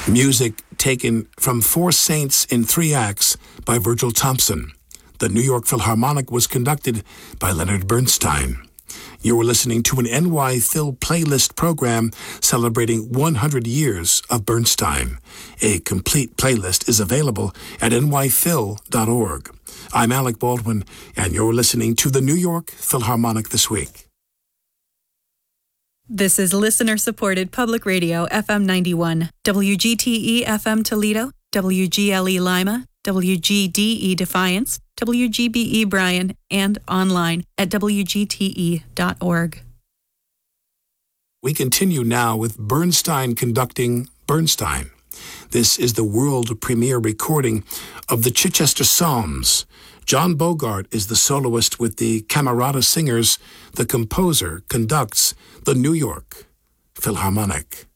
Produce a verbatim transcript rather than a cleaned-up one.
Music taken from Four Saints in Three Acts by Virgil Thompson. The New York Philharmonic was conducted by Leonard Bernstein. You were listening to an N Y Phil playlist program celebrating one hundred years of Bernstein. A complete playlist is available at N Y Phil dot org. I'm Alec Baldwin, and you're listening to the New York Philharmonic This Week. This is listener-supported public radio, F M ninety-one, W G T E F M Toledo, W G L E Lima, W G D E Defiance, W G B E Bryan, and online at W G T E dot org. We continue now with Bernstein conducting Bernstein. This is the world premiere recording of the Chichester Psalms. John Bogart is the soloist with the Camerata Singers. The composer conducts the New York Philharmonic.